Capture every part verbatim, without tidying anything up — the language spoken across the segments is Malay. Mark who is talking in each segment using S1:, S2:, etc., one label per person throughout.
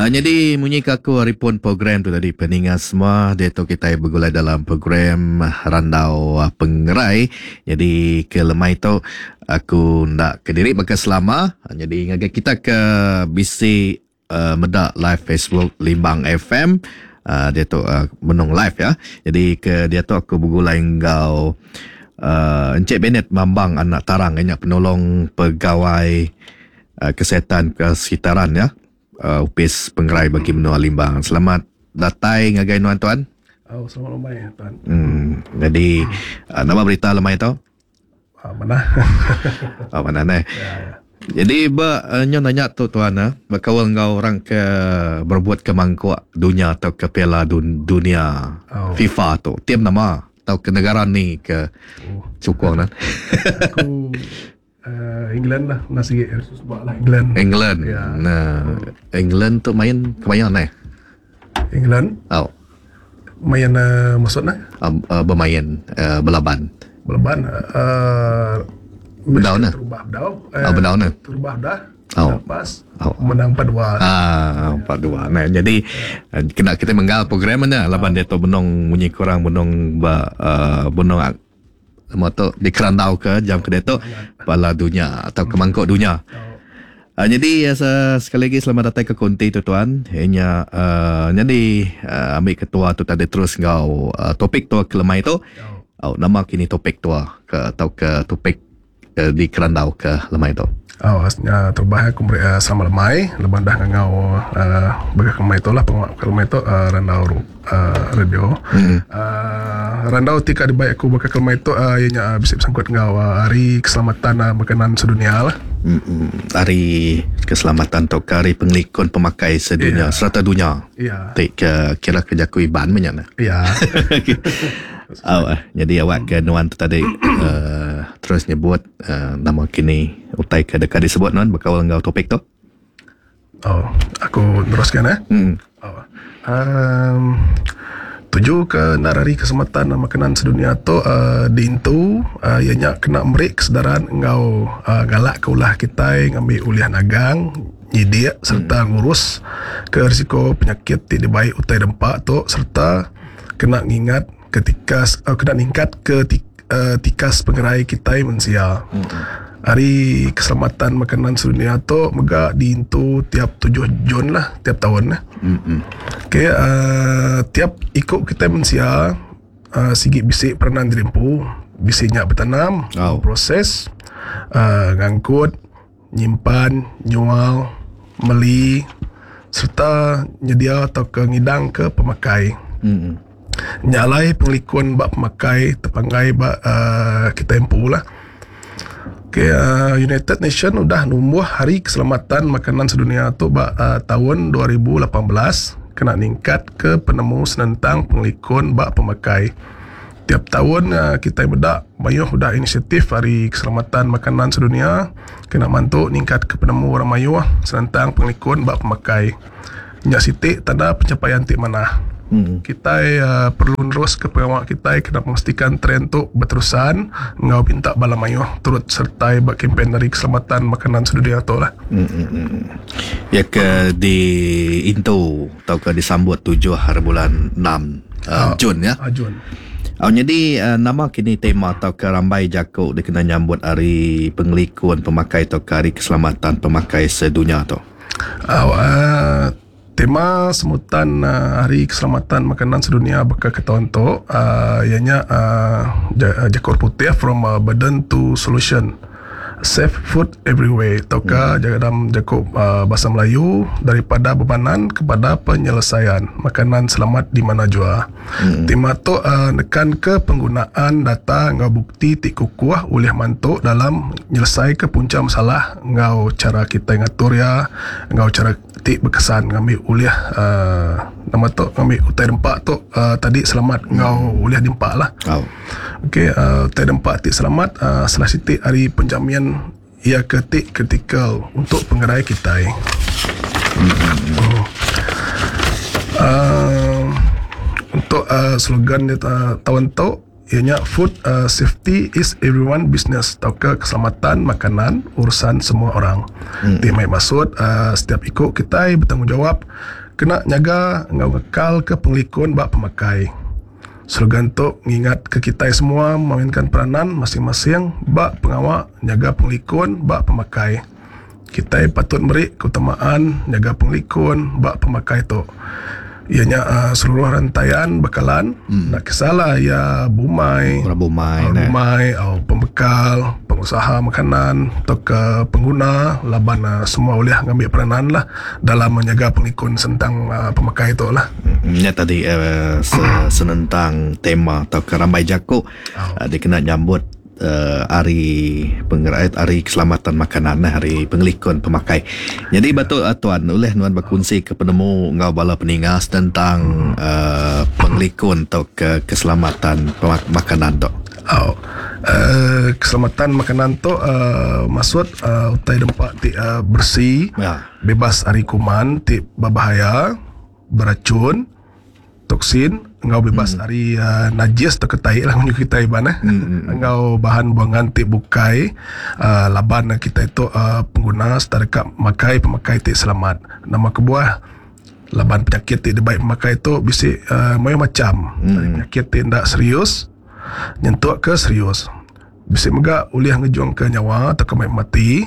S1: Uh, jadi munyi kaku haripun program tu tadi peningat semua dia tu kita bergulai dalam program Randau Pengerai. Jadi ke lemai tu aku ndak ke diri bakal selama. Jadi ngagai kita ke bisi uh, medak live Facebook Limbang F M. Uh, dia tu uh, menung live ya. Jadi ke dia tu aku bergulai engkau uh, Encik Bennett Mambang anak tarang banyak penolong pegawai uh, kesihatan kesekitaran ya. Uh, upis Pengerai bagi menua Limbang. Selamat datang ngagai nuan tuan.
S2: Oh, selamat lemai tuan.
S1: Hmm, jadi uh, nama berita lemai tu?
S2: Ah, mana?
S1: Oh, mana ni?
S2: Ya, ya.
S1: Jadi ba uh, nyo nanya tu tuan ah, bakawal ngau orang ke berbuat ke mangkuk dunia atau ke Piala dun, dunia
S2: Oh.
S1: FIFA tu. Tim nama atau ke negara ni ke
S2: Oh.
S1: Cukuang nan.
S2: Aku uh, England lah. Nasi sebab lah England.
S1: England.
S2: Ya.
S1: Nah, England tu main kemayan eh?
S2: England
S1: Oh,
S2: main uh, maksudnya
S1: uh, uh, bermain uh, belaban.
S2: Belaban uh,
S1: Bedau na?
S2: Terubah bedau. Eh,
S1: Oh, bedau na?
S2: Terubah dah.
S1: Oh.
S2: Lepas
S1: Oh.
S2: menang empat dua.
S1: Ah, empat dua. Nah, jadi uh, kena kita menggal program mana laban dia tu benong bunyi kurang benong ba uh, benong uh, moto di Kerandau ke jam ke dia tu Piala dunia atau ke mangkuk dunia. Uh, jadi uh, sekali lagi selamat datang ke konti tu tuan. Hanya uh, jadi uh, ambil ketua tu tadi terus ngau uh, topik tu ke lemai tu. Oh, nama kini topik tu ke atau ke topik uh, di Kerandau ke lemai tu.
S2: Oh, asnya terubah aku beri uh, sama lemai leban dah ngau uh, bagi lemai tu lah penguat lemai tu uh, Randau uh, radio. Mm-hmm. Uh, Randau tika dibaik aku bagi lemai tu uh, ianya uh, bisa bersangkut ngau uh, hari keselamatan uh, makanan sedunia lah.
S1: Mm-mm. Hari keselamatan atau hari pengelikon pemakai sedunia, yeah. serata dunia.
S2: Ya.
S1: Yeah. Ke kira kerja kuiban banyak.
S2: Ya.
S1: Oh, uh, jadi awak ke nuan tu tadi uh, terus nyebut uh, nama kini utai ke dekat disebut nuan berkawal ngau topik tu.
S2: Oh, aku teruskan eh.
S1: Hmm.
S2: Oh. Um, tuju ke narari keselamatan makanan sedunia tu uh, di intu uh, ianya kena merik kesedaran engau uh, galak ke ulah kita ngambil uliah nagang nyidik serta ngurus ke risiko penyakit tidak baik utai dempak tu serta kena ngingat ketika uh, kena ningkat ke uh, tikas pengerai kita manusia. Hmm. Hari keselamatan makanan sedunia tu mega diintu tiap tujuh Jun lah tiap tahun lah. Mm-hmm. Okay, uh, tiap ikut kita manusia uh, sigi bisik peranan dirimpu, bisiknya bertanam,
S1: oh.
S2: proses, uh, ngangkut, nyimpan, jual, meli, serta nyedia atau ke ngidang ke pemakai. Mm-hmm. Nyalai pengelikun bak pemakai terpanggai bak uh, kita empu lah. Okay, uh, United Nations udah numbuh hari keselamatan makanan sedunia tu ba, uh, tahun dua ribu lapan belas kena ningkat ke penemu senentang pengelikun bak pemakai. Tiap tahun uh, kita bedak mayuh udah inisiatif hari keselamatan makanan sedunia kena mantuk ningkat ke penemu orang mayuh senentang pengelikun bak pemakai. Nyak sitik tanda pencapaian tik mana. Hmm. Kita uh, perlu terus ke pengawal kita kena memastikan tren tu berterusan ngau minta bala mayuh turut sertai bak kempen dari keselamatan makanan sedunia tu lah.
S1: Hmm. Ya ke di Intu atau ke disambut tujuh hari bulan enam uh, uh, Jun ya.
S2: Uh, Jun.
S1: Oh, jadi uh, nama kini tema atau ke rambai jakuk dia kena nyambut hari pengelikun pemakai atau ke hari keselamatan pemakai sedunia tu.
S2: Uh, uh, Tema semutan uh, hari keselamatan makanan sedunia bakal ketahuan tu uh, ianya uh, jakor putih from uh, burden to solution. Safe food everywhere. Ataukah hmm. dalam jakub uh, bahasa Melayu daripada bebanan kepada penyelesaian makanan selamat di mana jua. Hmm. Tema tu uh, nekan ke penggunaan data ngau bukti tik kukuh oleh mantuk dalam menyelesai ke punca masalah ngau cara kita ngatur ya ngau cara tik berkesan ngambil uliah uh, nama tu ngambil utai dempak tu uh, tadi selamat hmm. ngau uliah dempak lah. Oh. Okey, uh, utai dempak tik selamat uh, salah sitik hari penjamian ia ketik kritikal untuk pengerai kita. Hmm. Oh. Uh, untuk uh, slogan dia uh, tahun tu ianya food uh, safety is everyone business, atau ke keselamatan makanan urusan semua orang. Hmm. Dia mai maksud uh, setiap ikut kita bertanggungjawab kena nyaga ngau ngekal ke penglikun bak pemakai. Slogan tu ngingat ke kita semua memainkan peranan masing-masing bak pengawal nyaga penglikun bak pemakai. Kita patut beri keutamaan nyaga penglikun bak pemakai tu. Ianya uh, seluruh rantaian bekalan hmm. nak kesalah ya bumai,
S1: orang bumai,
S2: orang bumai atau pembekal, pengusaha makanan atau ke pengguna laban uh, semua boleh ngambil peranan lah dalam menjaga pengikut tentang uh, pemakai itu lah.
S1: Ini tadi uh, senentang tema atau keramai jako oh. uh, dia kena nyambut Uh, hari pengerai, hari keselamatan makanan, hari pengelikun pemakai. Jadi betul uh, tuan oleh nuan berkongsi ke penemu ngau bala peningas tentang uh, pengelikun atau ke keselamatan pemak- makanan tu.
S2: Oh. Uh, keselamatan makanan tu uh, maksud uh, utai dempak ti uh, bersih, ya. Bebas hari kuman, ti berbahaya, beracun, toksin, engau bebas hmm. hari uh, najis atau ketai lah menyukai kita iban eh. Hmm. Engau bahan buangan ti bukai uh, laban kita itu uh, pengguna setarika makai pemakai ti selamat. Nama kebuah laban penyakit ti baik pemakai itu bisi uh, mayo macam. Hmm. Penyakit ti ndak serius nyentuh ke serius. Bisi mega uliah ngejuang ke nyawa atau ke mati.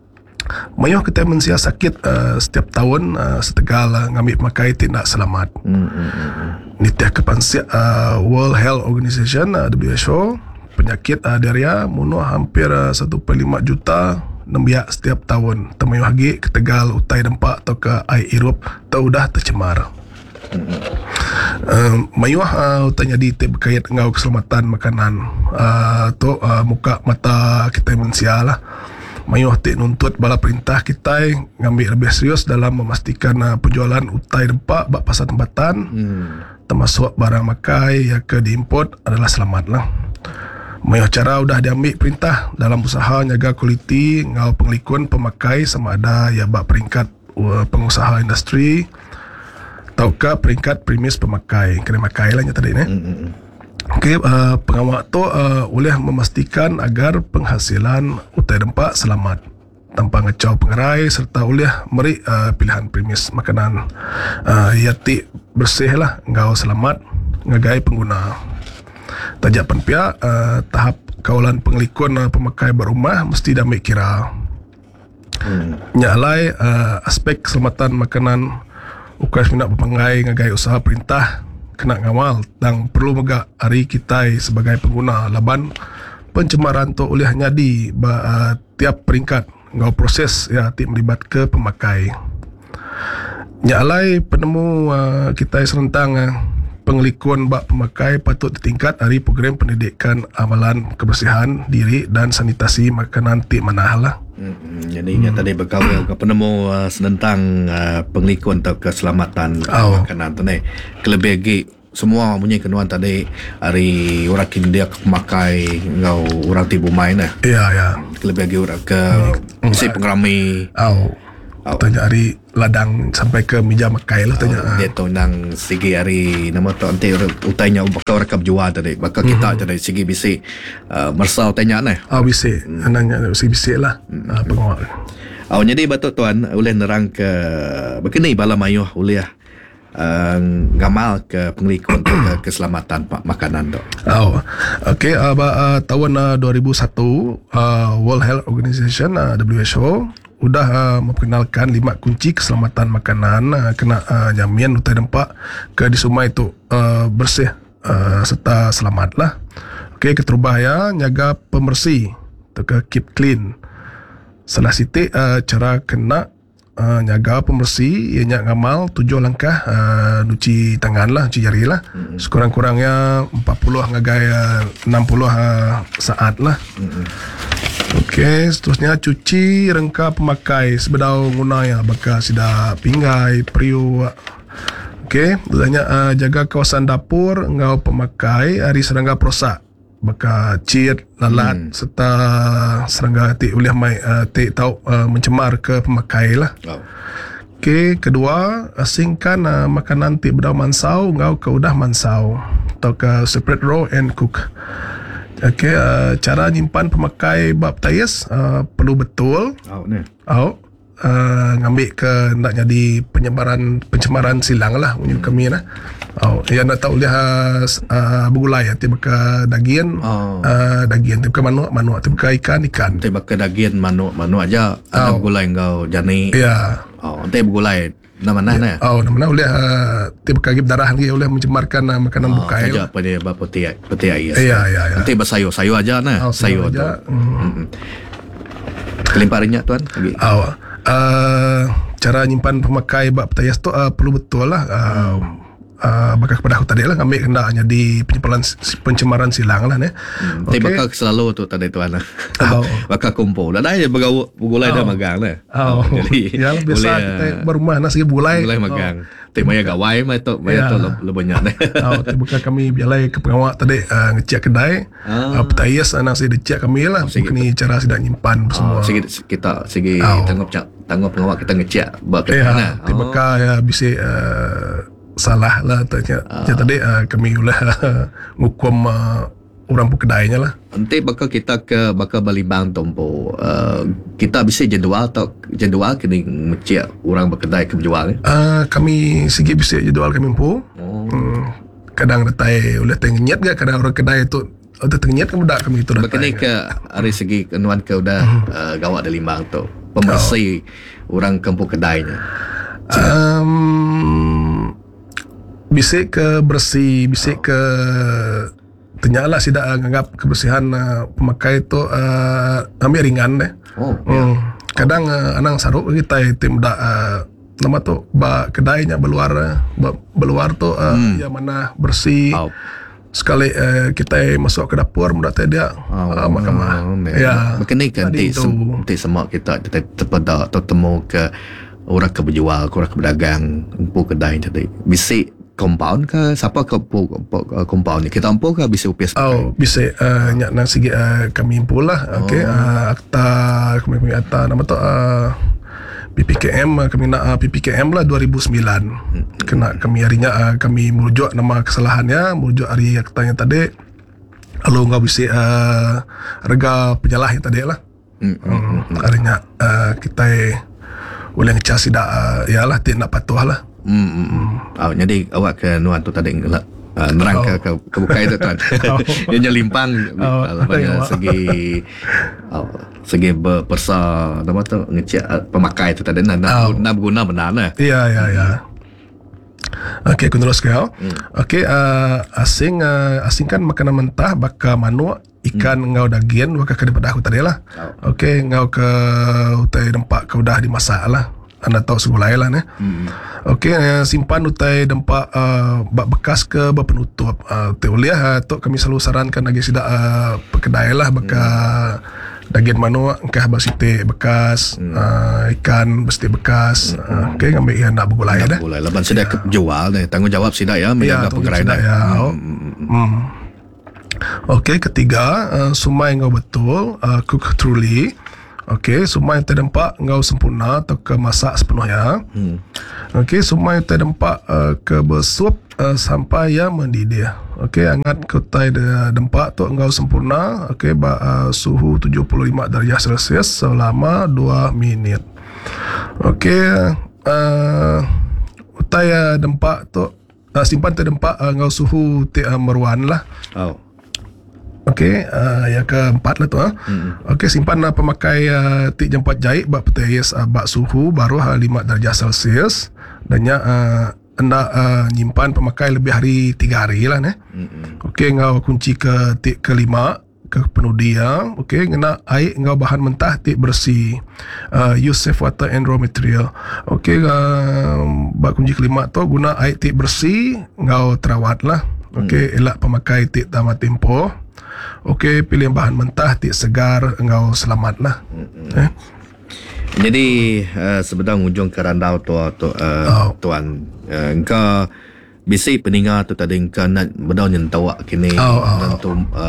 S2: Mayo kita mensia sakit uh, setiap tahun uh, setegal uh, ngambil pemakai tidak selamat. Mm-hmm. Ni tiap kepansia uh, World Health Organization uh, W H O penyakit uh, diarrhea munuh hampir uh, satu perpuluhan lima juta nembiak setiap tahun. Temayu hagi ketegal utai dempak atau ke air hirup atau udah tercemar. Mm-hmm. Uh, mayuah uh, utanya di tip berkait ngau keselamatan makanan uh, tu uh, muka mata kita mensia lah. Mayuh tik nuntut bala perintah kita ngambil lebih serius dalam memastikan uh, penjualan utai dempak bak pasar tempatan hmm. termasuk barang makai yang ke diimport adalah selamat lah. Mayuh cara udah diambil perintah dalam usaha nyaga kualiti ngau pengelikun pemakai sama ada ya bak peringkat uh, pengusaha industri atau ke peringkat premis pemakai kena makai lah nyata tadi ni. Hmm. Okey, uh, pengawal tu uh, boleh memastikan agar penghasilan utai dempak selamat tanpa ngecau pengerai serta boleh meri uh, pilihan premis makanan uh, yati bersih lah ngau selamat ngagai pengguna. Tajapan pihak uh, tahap kawalan pengelikun uh, pemakai berumah mesti damai kira. Hmm. Nyalai uh, aspek keselamatan makanan ukas minat pemangai ngagai usaha perintah kena ngawal dan perlu megak hari kita sebagai pengguna laban pencemaran tu oleh nyadi ba, uh, tiap peringkat ngau proses ya ti melibat ke pemakai. Nyalai penemu uh, kita serentang uh, pengelikun bak pemakai patut ditingkat hari program pendidikan amalan kebersihan diri dan sanitasi makanan ti manah lah.
S1: Hmm, jadi hmm. tadi berkawal ke penemu uh, senentang uh, pengelikun atau keselamatan oh. makanan tu ni. Kelebih lagi semua punya kenuan tadi hari orang kini dia pemakai ngau orang tibu main lah.
S2: Ya ya.
S1: Kelebih lagi orang ke hmm. si pengerami.
S2: Oh. oh. Tanya hari ladang sampai ke meja makai lah tanya.
S1: Oh, dia tu nang segi hari nama tu nanti utainya bakal rekap jual tadi. Bakal mm-hmm. kita tadi segi bisi uh, mersau tanya ni.
S2: Oh bisi. Hmm. Anaknya bisi bisi lah. Hmm. Uh, pengawal.
S1: Oh jadi betul tuan boleh nerang ke begini bala mayuh boleh uh, ngamal ke pengelikun ke keselamatan pak makanan tu.
S2: Oh. Okey uh, uh, tahun uh, dua ribu satu uh, World Health Organization uh, W H O udah uh, memperkenalkan lima kunci keselamatan makanan uh, kena uh, jamin utai dempak ke di semua itu uh, bersih uh, serta selamat lah. Okey, keterubah ya nyaga pembersih atau ke keep clean. Salah siti uh, cara kena uh, nyaga pembersih ianya ngamal tujuh langkah uh, cuci tangan lah, cuci jari lah. Mm-hmm. Sekurang-kurangnya empat puluh ngagai uh, enam puluh uh, saat lah. Mm-hmm. Okey, seterusnya cuci rengka pemakai sebedau guna ya bakal sida pinggai periu. Okey, tanya uh, jaga kawasan dapur ngau pemakai hari serangga perosak bakal cit lalat hmm. serta serangga ti boleh mai uh, ti tau uh, mencemar ke pemakai lah. Oh. Okey, kedua asingkan uh, makanan ti bedau mansau ngau ke udah mansau. atau ke separate row and cook. Okey, uh, cara nyimpan pemakai bab tayes uh, perlu betul.
S1: Oh, ni.
S2: Oh, uh, ngambil ke nak jadi penyebaran pencemaran silang lah punya hmm. kami lah. Oh, yang nak tahu lihat uh, bergulai tiba ke daging,
S1: Oh.
S2: uh, daging tiba ke manuk, manuk tiba ke ikan, ikan.
S1: Nanti bakal daging manuk manuk aja. Ada
S2: Oh.
S1: bergulai kau jani.
S2: Ya.
S1: Oh, nanti bergulai mana mana.
S2: Oh, mana boleh uh, tiba ke darah lagi boleh mencemarkan uh, makanan
S1: Oh,
S2: bukai.
S1: saja apa dia apa peti peti air.
S2: Ya, ya, ya.
S1: Nanti bersayur sayur aja nah.
S2: Oh, sayur
S1: sayur tu.
S2: aja. Hmm.
S1: Hmm. Kelimpah minyak tuan lagi.
S2: Oh, uh, cara nyimpan pemakai bab tayes tu uh, perlu betul lah. Uh, hmm. Uh, bakal kepada aku tadi lah ambil kena jadi penyebaran pencemaran silang lah ni.
S1: Hmm. Tapi
S2: Okey.
S1: bakal selalu tu tadi tuan lah.
S2: Oh.
S1: Bakal kumpul. Dah dah je bergaul bergulai dah
S2: Oh.
S1: magang lah.
S2: Oh,
S1: Jadi
S2: ya lah, biasa
S1: boleh,
S2: kita berumah nasi bulai.
S1: Boleh magang. Tapi maya gawai mai tu maya
S2: Ya.
S1: tu lebih banyak ni.
S2: Oh, bukan kami bialai ke pengawak tadi uh, ngecek kedai.
S1: Ah.
S2: Uh, petayes uh, nasi dicek kami lah.
S1: Sige.
S2: Bukan ni cara sedang nyimpan semua.
S1: Oh, segi kita segi
S2: Oh.
S1: tanggup cak tanggup pengawak kita ngecek buat
S2: Ya,
S1: mana.
S2: tiba
S1: Oh.
S2: ka ya bisa uh, salah lah tanya.
S1: Ah.
S2: Uh. Tadi uh, kami ulah uh, ngukum uh, orang kedainya lah.
S1: Nanti bakal kita ke bakal balimbang tompo. Uh, kita bisa jadual atau jadual kena ngecek orang berkedai ke berjual ni.
S2: Uh, kami segi bisa jadual kami pun.
S1: Oh.
S2: Hmm, kadang datai oleh tengenyat ke kadang orang kedai tu atau tengenyat ke budak kami tu
S1: Bakal ni
S2: datai.
S1: ke hari segi kenuan ke udah uh, gawat dari limbang tu. Pembersih orang kampung kedainya.
S2: Um, bisa ke bersih, bisa ke ternyala tidak anggap kebersihan uh, pemakai tu uh, ambil ringan deh.
S1: Oh,
S2: Hmm. Kadang uh, anang saruk kita tim dak uh, nama tu ba kedainya beluar uh, ba, beluar tu uh,
S1: Hmm.
S2: yang mana bersih.
S1: Oh.
S2: Sekali uh, kita masuk ke dapur mudah dia
S1: Oh,
S2: uh, makan
S1: oh,
S2: ya.
S1: Mungkin ni kan nanti
S2: Tadi tu.
S1: sem- nanti semak kita kita terpada atau temu ke orang ke berjual, ke orang ke berdagang, empu kedai tadi. Bisa compound ke siapa ke empu compound ni? Kita empu ke bisa upias
S2: Oh, bisa uh, nyak nang sigi uh, kami pula. Okey,
S1: Oh.
S2: uh, akta kami punya akta nama tu uh, P P K M uh, kami nak uh, P P K M lah dua ribu sembilan. Kena kami harinya uh, kami merujuk nama kesalahannya, merujuk hari aktanya tadi. Lalu enggak bisa uh, rega penyalah yang tadi lah.
S1: Hmm, hmm,
S2: Hmm, harinya uh, kita boleh ngecas tidak uh, yalah tidak nak patuh lah.
S1: hmm, hmm, hmm. Oh, jadi awak ke nuan tu tadi ngelak uh, nerang ke, ke, ke bukai tu tuan.
S2: Oh.
S1: Dia limpang
S2: Oh,
S1: uh, banyak
S2: tengok.
S1: segi oh, segi berpersa nama tu ngecek uh, pemakai tu tadi nak
S2: Oh.
S1: nak berguna benar lah.
S2: Ya, ya, ya. Okey, aku terus kau.
S1: Hmm.
S2: Okey, uh, asing uh, asingkan makanan mentah baka manuk, ikan
S1: Hmm.
S2: ngau daging baka ke daripada aku tadi lah.
S1: Oh.
S2: Okey, ngau ke utai dempak ke udah dimasak lah. Anda tahu segulai lah ni.
S1: Hmm.
S2: Okey, uh, simpan utai dempak uh, bak bekas ke bak penutup. Uh, tu boleh uh, tu kami selalu sarankan lagi sidak uh, pekedai lah baka daging manuk engkah basite bekas, uh, ikan besti bekas. Uh, Okey, ngambil yang nak bergulai dah.
S1: Boleh laban sudah ke jual deh. Tanggungjawab sudah ya menjaga
S2: tunggu
S1: penggerai
S2: sedap
S1: dah.
S2: ya.
S1: Hmm.
S2: Hmm. Okey, ketiga, uh, sumai ngau betul, uh, cook truly. Okey, sumai terdampak ngau sempurna atau ke masak sepenuhnya.
S1: Hmm.
S2: Okey, sumai terdampak uh, ke bersup uh, sampai yang mendidih. Okey, angat ke tai de dempak tu ngau sempurna. Okey, ba uh, suhu tujuh puluh lima darjah Celsius selama dua minit. Okey, uh, utai uh, dempak tu uh, simpan terdampak uh, ngau suhu ti uh, meruan lah.
S1: Oh.
S2: Okey, uh, yang keempat lah tu. Uh.
S1: Hmm.
S2: Okey, simpan uh, pemakai uh, tik jempat jahit bak petayes uh, bak suhu baru uh, lima darjah Celsius. Dan nya uh, anda uh, nyimpan pemakai lebih hari tiga hari lah ni.
S1: Hmm.
S2: Okey, ngau kunci ke tik kelima ke penuh dia. Okey, ngena air ngau bahan mentah tik bersih. Uh, use safe water and raw material. Okey, uh, bak kunci kelima tu guna air tik bersih ngau terawat lah. Okey, elak pemakai tik tamat tempoh. Okey, pilih bahan mentah tik segar engkau selamat lah.
S1: Hmm.
S2: Eh?
S1: Jadi uh, sebenarnya ujung ke randau tu tu uh,
S2: Oh.
S1: tuan uh, engkau bisi peninggal tu tadi engkau nak bedau nyen tawak kini
S2: Oh, oh.
S1: dan tu uh,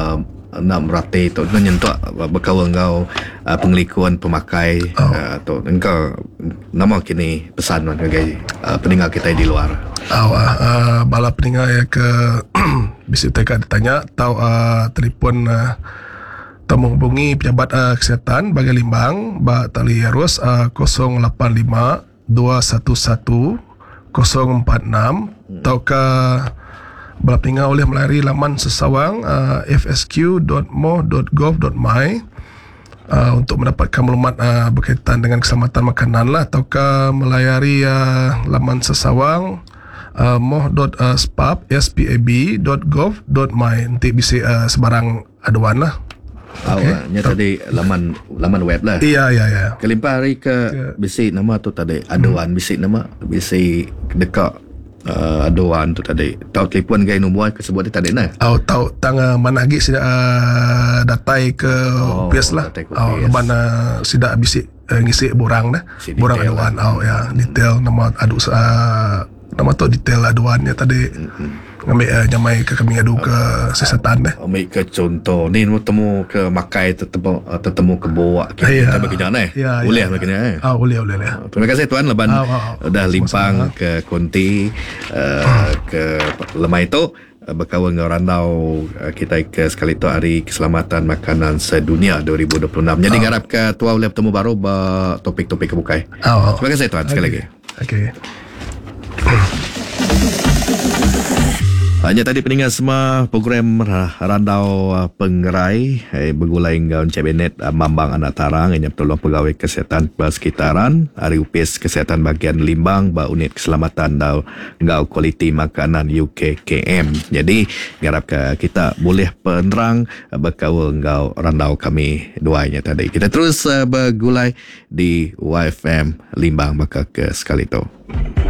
S1: nak merati tu nyentuh berkawan kau uh, pengelikuan pemakai
S2: oh.
S1: uh, tu engkau nama kini pesan man bagi uh, pendengar kita di luar.
S2: Oh, uh, bala pendengar yang ke bisa mereka ditanya tahu uh, telefon uh, temu hubungi pejabat uh, kesihatan bagi Limbang ba tali arus uh, kosong lapan lima dua satu satu kosong empat enam hmm. atau ke bala pendengar oleh melalui laman sesawang uh, f s q dot m o dot gov dot m y uh, untuk mendapatkan maklumat uh, berkaitan dengan keselamatan makanan lah, ataukah melayari uh, laman sesawang uh, m o dot spab dot gov dot m y nanti bisa uh, sebarang aduan lah.
S1: Okay. Awalnya tadi laman laman web lah.
S2: Iya iya iya.
S1: Kelimpah hari ke yeah. Bisik nama tu tadi aduan hmm. bisik nama bisik dekat Uh, aduan tu tadi tahu telefon gaya nombor ke sebut dia tadi nah.
S2: Oh tahu tang mana lagi sida uh, datai ke
S1: oh,
S2: U P S lah. Oh mana sida bisik uh, ngisi borang dah. Borang aduan lah. Oh ya detail nama adu uh, nama tu detail aduannya tadi. Mm-hmm. Ngambil uh, nyamai ke kami adu ke kesihatan dah.
S1: Ambil ke contoh ni temu ke makai tetemu tetemu ke bawa kita yeah. bagi jangan eh. Yeah, boleh yeah, begini yeah. eh.
S2: Ah boleh boleh lah.
S1: Terima kasih tuan Leban oh, oh, dah limpang ke Konti uh, ke Lemai tu uh, berkawan dengan randau uh, kita ke sekali tu hari keselamatan makanan sedunia dua ribu dua puluh enam. Jadi oh. ngarap ke tuan boleh bertemu baru bah, topik-topik kebukai. Oh, oh. Terima kasih tuan sekali okay. lagi.
S2: Okey.
S1: Hanya tadi pendengar semua program Randau Pengerai eh, bergulai dengan Cabinet Mambang Anak Tarang yang tolong pegawai kesihatan persekitaran hari U P S kesihatan bagian Limbang ba unit keselamatan dan ngau kualiti makanan U K K M. Jadi garap kita boleh penerang berkawal ngau randau kami duanya tadi. Kita terus uh, bergulai di Y F M Limbang maka ke sekali tu.